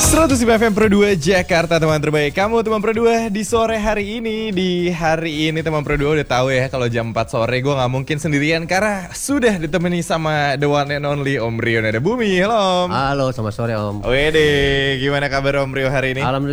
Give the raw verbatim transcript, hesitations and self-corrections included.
seratus lima F M Pro dua Jakarta, teman terbaik kamu, teman Pro dua di sore hari ini. Di hari ini teman Pro dua udah tahu ya kalau jam empat sore gue nggak mungkin sendirian karena sudah ditemani sama the one and only Om Rio Nada Bumi. Halo Om. Halo, selamat sore Om. Wede, gimana kabar Om Rio hari ini? Alhamdulillah